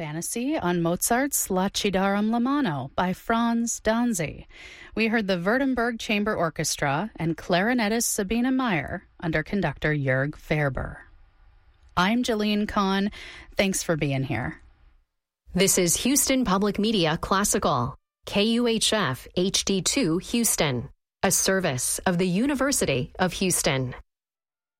Fantasy on Mozart's La Ci darum la mano by Franz Danzi. We heard the Württemberg Chamber Orchestra and clarinetist Sabine Meyer under conductor Jörg Ferber. I'm Jillian Kahn. Thanks for being here. This is Houston Public Media Classical, KUHF HD2 Houston, a service of the University of Houston.